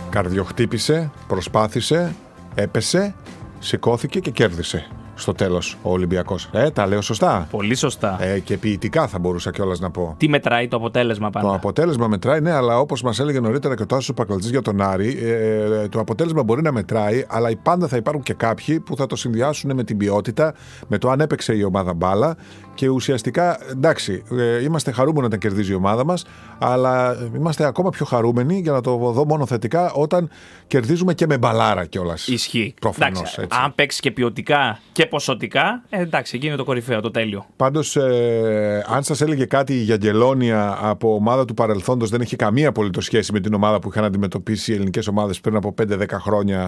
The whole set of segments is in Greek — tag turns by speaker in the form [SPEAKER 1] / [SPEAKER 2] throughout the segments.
[SPEAKER 1] Καρδιοχτύπησε, προσπάθησε, έπεσε, σηκώθηκε και κέρδισε στο τέλος ο Ολυμπιακός. Τα λέω σωστά.
[SPEAKER 2] Πολύ σωστά.
[SPEAKER 1] Και ποιητικά θα μπορούσα κιόλας να πω.
[SPEAKER 2] Τι μετράει το αποτέλεσμα πάντα?
[SPEAKER 1] Το αποτέλεσμα μετράει, ναι, αλλά όπως μας έλεγε νωρίτερα και ο Τάσος Πακλατζής για τον Άρη, το αποτέλεσμα μπορεί να μετράει, αλλά πάντα θα υπάρχουν και κάποιοι που θα το συνδυάσουν με την ποιότητα, με το αν έπαιξε η ομάδα μπάλα. Και ουσιαστικά, εντάξει, είμαστε χαρούμενοι όταν κερδίζει η ομάδα μας, αλλά είμαστε ακόμα πιο χαρούμενοι, για να το δω μόνο θετικά, όταν κερδίζουμε και με μπαλάρα κιόλας.
[SPEAKER 2] Ισχύει.
[SPEAKER 1] Προφανώς. Έτσι.
[SPEAKER 2] Αν παίξει και ποιοτικά και ποσοτικά, εντάξει, εκεί είναι το κορυφαίο, το τέλειο.
[SPEAKER 1] Πάντως, αν σας έλεγε κάτι η Γιαγγελόνια από ομάδα του παρελθόντος, δεν έχει καμία απολύτως σχέση με την ομάδα που είχαν αντιμετωπίσει οι ελληνικές ομάδες πριν από 5-10 χρόνια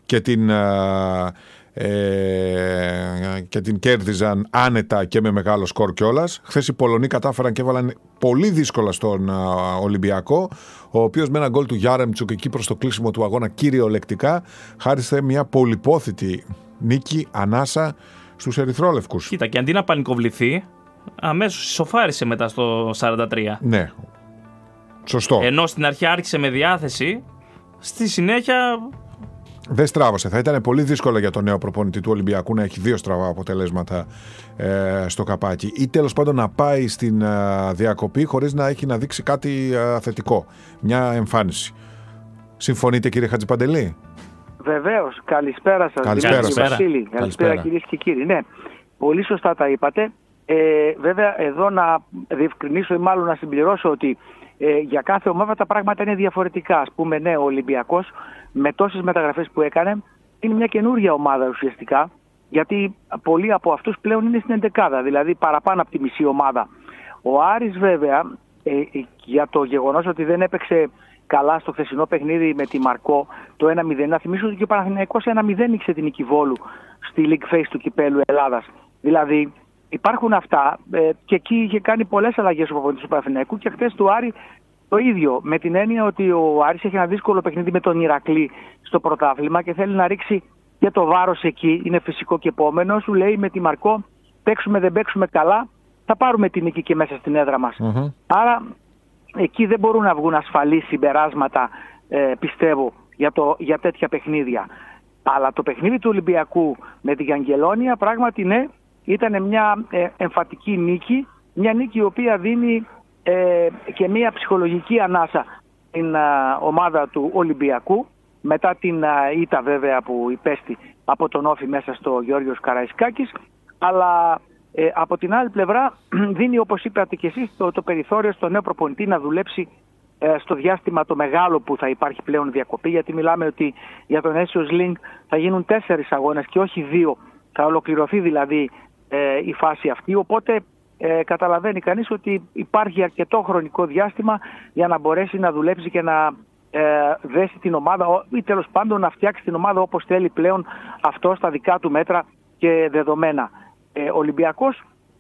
[SPEAKER 1] και την κέρδιζαν άνετα και με μεγάλο σκορ κιόλας. Χθες οι Πολωνοί κατάφεραν και έβαλαν πολύ δύσκολα στον Ολυμπιακό, ο οποίος με ένα γκολ του Γιάρεμτσουκ εκεί προς το κλείσιμο του αγώνα κυριολεκτικά χάρισε μια πολυπόθητη νίκη, ανάσα στους ερυθρόλευκους.
[SPEAKER 2] Κοίτα, και αντί να πανικοβληθεί, αμέσως ισοφάρισε μετά στο 43.
[SPEAKER 1] Ναι, σωστό.
[SPEAKER 2] Ενώ στην αρχή άρχισε με διάθεση, στη συνέχεια
[SPEAKER 1] δεν στράβωσε. Θα ήταν πολύ δύσκολο για τον νέο προπονητή του Ολυμπιακού να έχει 2 στραβά αποτελέσματα στο καπάκι, ή τέλος πάντων να πάει στην διακοπή χωρίς να έχει να δείξει κάτι θετικό. Μια εμφάνιση. Συμφωνείτε, κύριε Χατζηπαντελή?
[SPEAKER 3] Βεβαίως. Καλησπέρα σας. Καλησπέρα κυρίες και κύριοι. Ναι, πολύ σωστά τα είπατε. Βέβαια, εδώ να διευκρινίσω ή μάλλον να συμπληρώσω ότι για κάθε ομάδα τα πράγματα είναι διαφορετικά. Ας πούμε, ναι, ο Ολυμπιακός με τόσες μεταγραφές που έκανε είναι μια καινούργια ομάδα ουσιαστικά, γιατί πολλοί από αυτούς πλέον είναι στην 11, δηλαδή παραπάνω από τη μισή ομάδα. Ο Άρης βέβαια, για το γεγονός ότι δεν έπαιξε καλά στο χθεσινό παιχνίδι με τη Μαρκό το 1-0, να θυμίσω ότι και ο Παναθηναϊκός 1-0 νίκησε την Νίκη Βόλου στη League Phase του Κυπέλλου Ελλάδας. Δηλαδή υπάρχουν αυτά και εκεί είχε κάνει πολλές αλλαγές ο προπονητής του Παναθηναϊκού και χθες του Άρη το ίδιο, με την έννοια ότι ο Άρης έχει ένα δύσκολο παιχνίδι με τον Ηρακλή στο πρωτάθλημα και θέλει να ρίξει και το βάρος εκεί, είναι φυσικό και επόμενο. Σου λέει με τη Μαρκό, παίξουμε δεν παίξουμε καλά, θα πάρουμε την νίκη και μέσα στην έδρα μας. Άρα εκεί δεν μπορούν να βγουν ασφαλή συμπεράσματα, πιστεύω, για τέτοια παιχνίδια. Αλλά το παιχνίδι του Ολυμπιακού με τη Γιαγγελόνια πράγματι ναι, ήταν μια εμφατική νίκη, μια νίκη η οποία δίνει και μια ψυχολογική ανάσα στην ομάδα του Ολυμπιακού, μετά την ήττα βέβαια που υπέστη από τον Όφη μέσα στο Γεώργιος Καραϊσκάκης, αλλά από την άλλη πλευρά δίνει, όπως είπατε και εσείς, το περιθώριο στο νέο προπονητή να δουλέψει στο διάστημα το μεγάλο που θα υπάρχει πλέον διακοπή, γιατί μιλάμε ότι για τον Nations League θα γίνουν 4 αγώνες και όχι 2, θα ολοκληρωθεί δηλαδή η φάση αυτή, οπότε καταλαβαίνει κανείς ότι υπάρχει αρκετό χρονικό διάστημα για να μπορέσει να δουλέψει και να δέσει την ομάδα ή τέλος πάντων να φτιάξει την ομάδα όπως θέλει πλέον αυτό στα δικά του μέτρα και δεδομένα. Ο Ολυμπιακός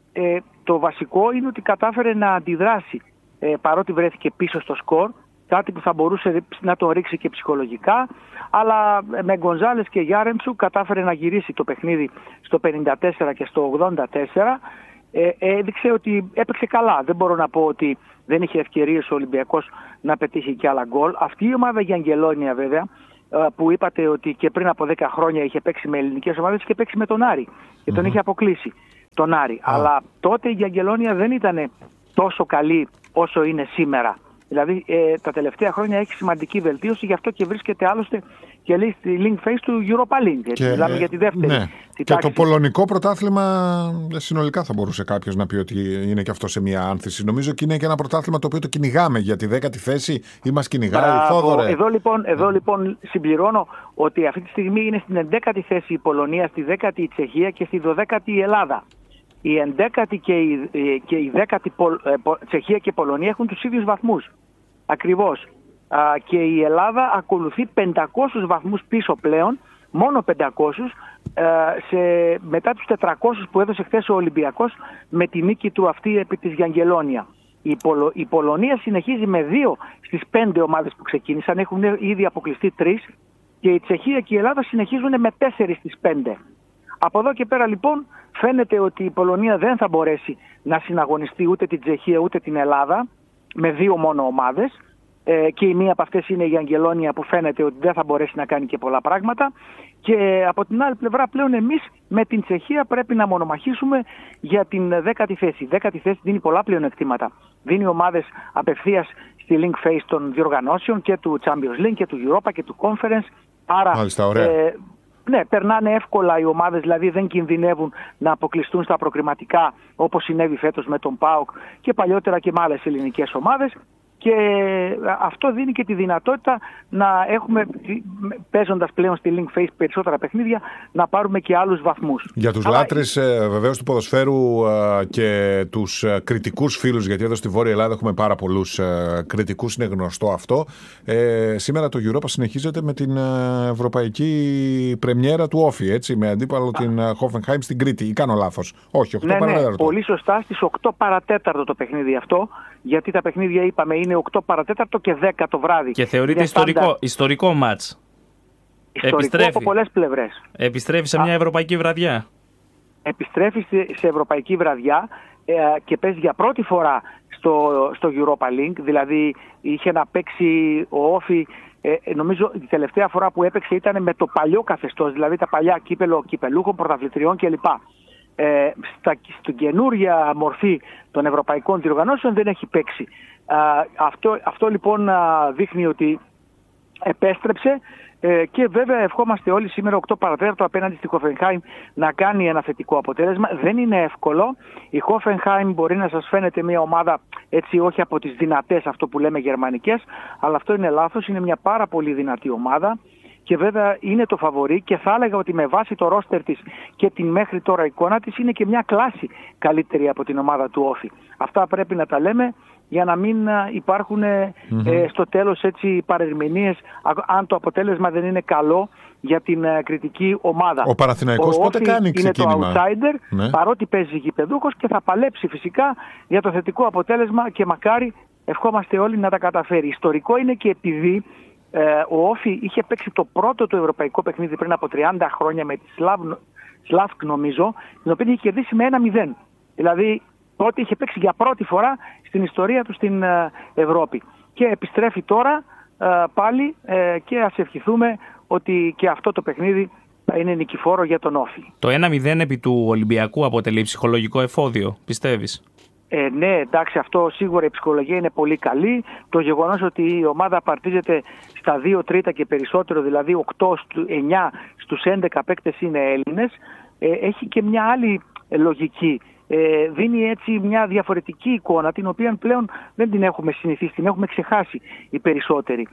[SPEAKER 3] το βασικό είναι ότι κατάφερε να αντιδράσει παρότι βρέθηκε πίσω στο σκορ, κάτι που θα μπορούσε να το ρίξει και ψυχολογικά, αλλά με Γκονζάλες και Γιάρεμτσου κατάφερε να γυρίσει το παιχνίδι στο 54 και στο 84. Έδειξε ότι έπαιξε καλά. Δεν μπορώ να πω ότι δεν είχε ευκαιρίες ο Ολυμπιακός να πετύχει και άλλα γκολ. Αυτή η ομάδα Γιαγγελόνια βέβαια, που είπατε ότι και πριν από 10 χρόνια είχε παίξει με ελληνικές ομάδες, είχε παίξει με τον Άρη και τον είχε αποκλείσει τον Άρη. Αλλά τότε η Γιαγγελόνια δεν ήταν τόσο καλή όσο είναι σήμερα. Δηλαδή τα τελευταία χρόνια έχει σημαντική βελτίωση, γι' αυτό και βρίσκεται άλλωστε και λέει στη link phase του Europa League. Και, μιλάμε για τη δεύτερη.
[SPEAKER 1] Ναι. Και το πολωνικό πρωτάθλημα συνολικά θα μπορούσε κάποιος να πει ότι είναι και αυτό σε μια άνθηση. Νομίζω ότι είναι και ένα πρωτάθλημα το οποίο το κυνηγάμε για τη 10η θέση ή μας κυνηγάει. Θόδωρε.
[SPEAKER 3] Εδώ λοιπόν συμπληρώνω ότι αυτή τη στιγμή είναι στην 11η θέση η Πολωνία, στη 10η η Τσεχία και στη 12η η Ελλάδα. Η 11η και η 10η Τσεχία και Πολωνία έχουν τους ίδιους βαθμούς. Ακριβώς. Και η Ελλάδα ακολουθεί 500 βαθμούς πίσω πλέον, μόνο 500, μετά τους 400 που έδωσε χθες ο Ολυμπιακός με τη νίκη του αυτή επί της Γιαγγελόνια. Η Πολωνία συνεχίζει με 2 στις 5 ομάδες που ξεκίνησαν, έχουν ήδη αποκλειστεί 3, και η Τσεχία και η Ελλάδα συνεχίζουν με 4 στις 5. Από εδώ και πέρα λοιπόν φαίνεται ότι η Πολωνία δεν θα μπορέσει να συναγωνιστεί ούτε την Τσεχία ούτε την Ελλάδα με 2 μόνο ομάδες, και η μία από αυτές είναι η Αγγελόνια, που φαίνεται ότι δεν θα μπορέσει να κάνει και πολλά πράγματα. Και από την άλλη πλευρά πλέον εμείς με την Τσεχία πρέπει να μονομαχήσουμε για την 10η θέση. Η 10η θέση δίνει πολλά πλεονεκτήματα. Δίνει ομάδες απευθείας στη link phase των διοργανώσεων και του Champions League και του Europa και του Conference. Άρα
[SPEAKER 1] μάλιστα, ωραία.
[SPEAKER 3] Ναι, περνάνε εύκολα οι ομάδες, δηλαδή δεν κινδυνεύουν να αποκλειστούν στα προκριματικά, όπως συνέβη φέτος με τον ΠΑΟΚ και παλιότερα και με άλλες ελληνικές ομάδες. Και αυτό δίνει και τη δυνατότητα να έχουμε, παίζοντας πλέον στη link phase περισσότερα παιχνίδια, να πάρουμε και άλλους βαθμούς.
[SPEAKER 1] Για τους λάτρες βεβαίως του ποδοσφαίρου και τους κριτικούς φίλους, γιατί εδώ στη Βόρεια Ελλάδα έχουμε πάρα πολλούς κριτικούς, είναι γνωστό αυτό. Σήμερα το Europa συνεχίζεται με την ευρωπαϊκή πρεμιέρα του Όφι, έτσι, με αντίπαλο την Hoffenheim στην Κρήτη. Ή κάνω λάθος? Όχι, 8 παρατέταρτο.
[SPEAKER 3] Ναι, πολύ σωστά, στις 8 παρατέταρτο το παιχνίδι αυτό, γιατί τα παιχνίδια είπαμε είναι 8 παρατέταρτο και 10 το βράδυ.
[SPEAKER 2] Και θεωρείται ιστορικό μάτς.
[SPEAKER 3] Ιστορικό από πολλές πλευρές.
[SPEAKER 2] Επιστρέφει σε μια ευρωπαϊκή βραδιά.
[SPEAKER 3] Επιστρέφει σε ευρωπαϊκή βραδιά και παίζει για πρώτη φορά στο Europa League. Δηλαδή είχε να παίξει ο Όφι, νομίζω η τελευταία φορά που έπαιξε ήταν με το παλιό καθεστώς, δηλαδή τα παλιά κυπελούχων, πρωταθλητριών κλπ. Στην καινούρια μορφή των ευρωπαϊκών διοργανώσεων δεν έχει παίξει. Αυτό λοιπόν δείχνει ότι επέστρεψε και βέβαια ευχόμαστε όλοι σήμερα 8 παρατέταρτο απέναντι στη Hoffenheim να κάνει ένα θετικό αποτέλεσμα. Δεν είναι εύκολο. Η Hoffenheim μπορεί να σας φαίνεται μια ομάδα έτσι όχι από τις δυνατές, αυτό που λέμε γερμανικές, αλλά αυτό είναι λάθος, είναι μια πάρα πολύ δυνατή ομάδα. Και βέβαια είναι το φαβορί και θα έλεγα ότι με βάση το ρόστερ της και την μέχρι τώρα εικόνα της είναι και μια κλάση καλύτερη από την ομάδα του Όφι. Αυτά πρέπει να τα λέμε για να μην υπάρχουν στο τέλος έτσι παρερμηνίες αν το αποτέλεσμα δεν είναι καλό για την κριτική ομάδα.
[SPEAKER 1] Ο Παναθηναϊκός πότε κάνει ξεκίνημα?
[SPEAKER 3] Είναι το outsider, παρότι παίζει γηπεδούχος και θα παλέψει φυσικά για το θετικό αποτέλεσμα και μακάρι ευχόμαστε όλοι να τα καταφέρει. Ιστορικό είναι και επειδή ο Όφι είχε παίξει το πρώτο του ευρωπαϊκό παιχνίδι πριν από 30 χρόνια με τη Σλάφκ νομίζω, την οποία είχε κερδίσει με 1-0. Δηλαδή τότε είχε παίξει για πρώτη φορά στην ιστορία του στην Ευρώπη. Και επιστρέφει τώρα πάλι και ας ευχηθούμε ότι και αυτό το παιχνίδι θα είναι νικηφόρο για τον Όφι.
[SPEAKER 2] Το 1-0 επί του Ολυμπιακού αποτελεί ψυχολογικό εφόδιο, πιστεύεις?
[SPEAKER 3] Ναι, εντάξει, αυτό σίγουρα η ψυχολογία είναι πολύ καλή. Το γεγονός ότι η ομάδα παρτίζεται στα 2 τρίτα και περισσότερο, δηλαδή 9 στους 11 παίκτες είναι Έλληνες, έχει και μια άλλη λογική. Δίνει έτσι μια διαφορετική εικόνα, την οποία πλέον δεν την έχουμε συνηθίσει, την έχουμε ξεχάσει οι περισσότεροι.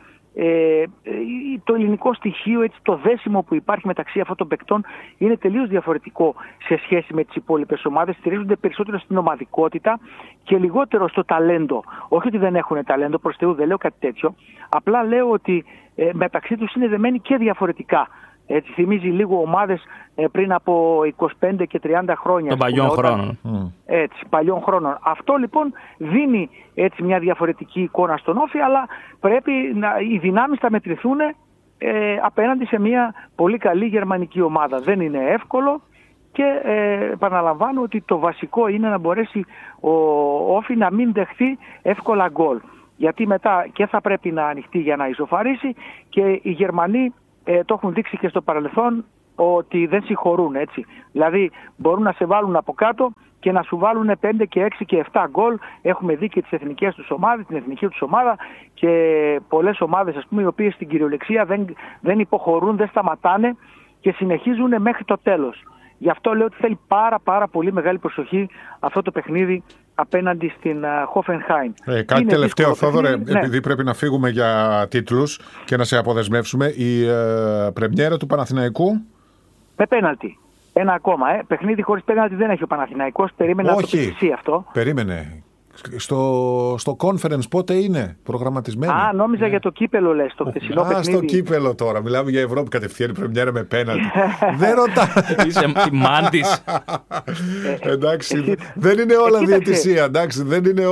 [SPEAKER 3] Το ελληνικό στοιχείο, έτσι, το δέσιμο που υπάρχει μεταξύ αυτών των παικτών είναι τελείως διαφορετικό σε σχέση με τις υπόλοιπες ομάδες. Στηρίζονται περισσότερο στην ομαδικότητα και λιγότερο στο ταλέντο. Όχι ότι δεν έχουν ταλέντο, προς Θεού δεν λέω κάτι τέτοιο. Απλά λέω ότι μεταξύ τους είναι δεμένοι και διαφορετικά. Έτσι, θυμίζει λίγο ομάδες πριν από 25 και 30 χρόνια.
[SPEAKER 2] Των παλιών χρόνων.
[SPEAKER 3] Έτσι, παλιών χρόνων. Αυτό λοιπόν δίνει έτσι μια διαφορετική εικόνα στον Όφι, αλλά πρέπει οι δυνάμεις θα μετρηθούν απέναντι σε μια πολύ καλή γερμανική ομάδα. Δεν είναι εύκολο και επαναλαμβάνω ότι το βασικό είναι να μπορέσει ο Όφι να μην δεχθεί εύκολα γκολ. Γιατί μετά και θα πρέπει να ανοιχτεί για να ισοφαρίσει και οι Γερμανοί το έχουν δείξει και στο παρελθόν ότι δεν συγχωρούν, έτσι. Δηλαδή μπορούν να σε βάλουν από κάτω και να σου βάλουν 5 και 6 και 7 γκολ. Έχουμε δει και τις εθνικές τους ομάδες, την εθνική τους ομάδα και πολλές ομάδες, ας πούμε, οι οποίες στην κυριολεξία δεν υποχωρούν, δεν σταματάνε και συνεχίζουν μέχρι το τέλος. Γι' αυτό λέω ότι θέλει πάρα πολύ μεγάλη προσοχή αυτό το παιχνίδι απέναντι στην Hoffenheim.
[SPEAKER 1] Κάτι τελευταίο, Θόδωρε, επειδή πρέπει να φύγουμε για τίτλους και να σε αποδεσμεύσουμε. Η πρεμιέρα του Παναθηναϊκού.
[SPEAKER 3] Με πέναλτι. Ένα ακόμα. Παιχνίδι χωρίς πέναλτι δεν έχει ο Παναθηναϊκός. Περίμενε να το πει αυτό.
[SPEAKER 1] Περίμενε. Στο conference πότε είναι προγραμματισμένο?
[SPEAKER 3] Νόμιζα για το κύπελο λες, το χθεσινό παιχνίδι.
[SPEAKER 1] Στο κύπελο τώρα, μιλάμε για Ευρώπη κατευθείαν, πρεμιέρα με πέναλτι. Δεν ρωτά.
[SPEAKER 2] Είσαι μάντης.
[SPEAKER 1] Εντάξει, δεν είναι όλα διαιτησία, εντάξει, δεν είναι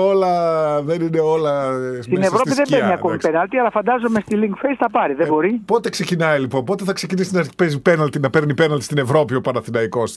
[SPEAKER 1] όλα
[SPEAKER 3] στην Ευρώπη δεν παίρνει ακόμη πέναλτι, αλλά φαντάζομαι στη Link Face θα πάρει, δεν μπορεί.
[SPEAKER 1] Πότε ξεκινάει λοιπόν, πότε θα ξεκινήσει να παίζει πέναλτι, να παίρνει πέναλτι στην Ευρώπη ο Παναθηναϊκός?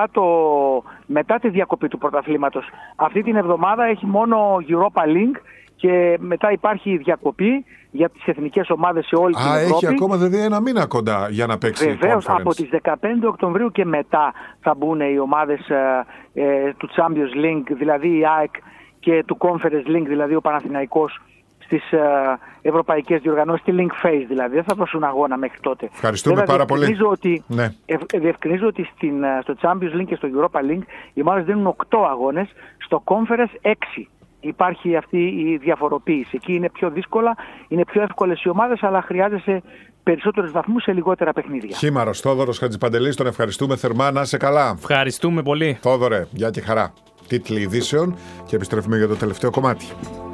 [SPEAKER 3] Μετά τη διακοπή του πρωταθλήματος. Αυτή την εβδομάδα έχει μόνο Europa League και μετά υπάρχει η διακοπή για τις εθνικές ομάδες σε όλη την Ευρώπη.
[SPEAKER 1] Έχει ακόμα δηλαδή ένα μήνα κοντά για να παίξει.
[SPEAKER 3] Βεβαίως, από τις 15 Οκτωβρίου και μετά θα μπουν οι ομάδες του Champions League, δηλαδή η ΑΕΚ, και του Conference League, δηλαδή ο Παναθηναϊκός, στις ευρωπαϊκές διοργανώσεις, στη Link Phase δηλαδή. Δεν θα δώσουν αγώνα μέχρι τότε.
[SPEAKER 1] Ευχαριστούμε πάρα πολύ.
[SPEAKER 3] Διευκρινίζω ότι στο Champions League και στο Europa League οι ομάδες δίνουν 8 αγώνες, στο Conference 6. Υπάρχει αυτή η διαφοροποίηση. Εκεί είναι πιο δύσκολα, είναι πιο εύκολες οι ομάδες, αλλά χρειάζεσαι περισσότερους βαθμούς σε λιγότερα παιχνίδια.
[SPEAKER 1] Χήμαρος Θόδωρος Χατζηπαντελής, τον ευχαριστούμε θερμά. Να είσαι καλά.
[SPEAKER 2] Ευχαριστούμε πολύ.
[SPEAKER 1] Θόδωρε, γεια και χαρά. Τίτλοι ειδήσεων και επιστρέφουμε για το τελευταίο κομμάτι.